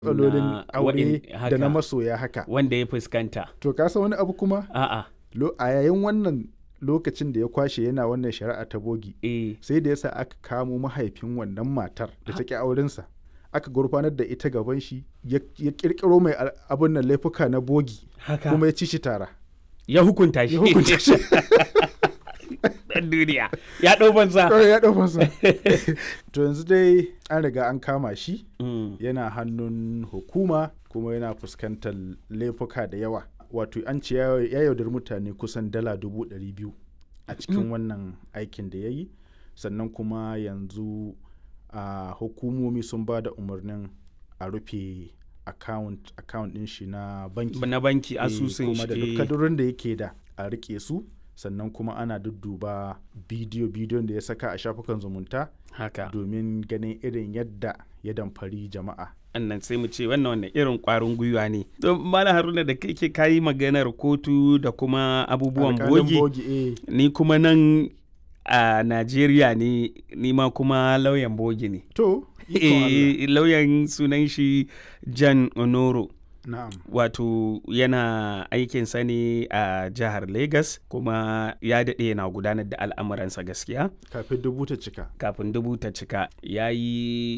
matsalolin aure da haka, na masoya haka. wanda ya fuskanta. To ka san wani abu kuma? A'a. A yayin wannan lokacin da ya kwashe yana wannan shari'a ta bogi, sai da yasa aka kamo mahaifin wannan matar da ta ƙi aurensa. Aka gurfanar da ita gaban shi ya ƙirƙiro mai abin nan laifuka na bogi kuma ya ci shi tara. Ya hukunta shi. Ɗan duniya. Ya ɗau banza. Ya ɗau banza. To yanzu dai an riga an kama shi. Yana hannun hukuma kuma yana fuskantar laifuka da yawa. Wato an ce ya yaudar mutane kusan dala 200,000 a cikin wannan aikin da ya yi. Sannan kuma yanzu hukumomi sun ba da umarnin a rufe account ɗin shi na banki. Na banki, asusun shi. Kuma da duk kadurin da yake da a rike su. Sannan kuma ana dudduba bidiyon da ya saka a shafukan zumunta domin ganin irin yadda ya damfari jama'a. Annan sai mu ce wannan irin ƙwarin gwiwa ne. Malam Haruna, da kai ke kayi maganar kotu da kuma abubuwan bogi. Ni kuma nan a Najeriya ne, ni ma kuma lauyan bogi ne. To, lauyan sunan shi Jan Onoro. Na'am. Wato yana aikinsa ne a jihar Legas, kuma ya daɗe yana gudanar da al'amuransa gaskiya. Kafin dubu ta cika. Ya yi